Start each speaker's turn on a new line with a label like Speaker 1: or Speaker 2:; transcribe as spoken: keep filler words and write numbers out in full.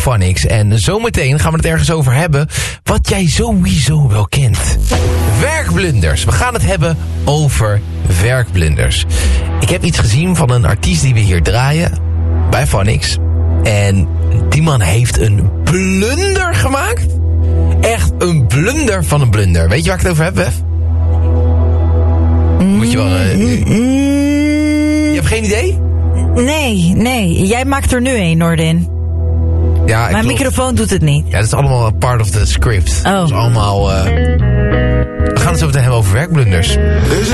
Speaker 1: Phonics. En zometeen gaan we het ergens over hebben wat jij sowieso wel kent. Werkblunders. We gaan het hebben over werkblunders. Ik heb iets gezien van een artiest die we hier draaien bij Phonics. En die man heeft een blunder gemaakt. Echt een blunder van een blunder. Weet je waar ik het over heb, Wef? Moet je wel... Uh, je hebt geen idee?
Speaker 2: Nee, nee. Jij maakt er nu een, Noordin.
Speaker 1: Ja,
Speaker 2: Mijn
Speaker 1: klopt.
Speaker 2: microfoon doet het niet.
Speaker 1: Ja, dat is allemaal een part of the script.
Speaker 2: Oh.
Speaker 1: Dat is allemaal... Uh... We gaan het zo meteen hebben over werkblunders.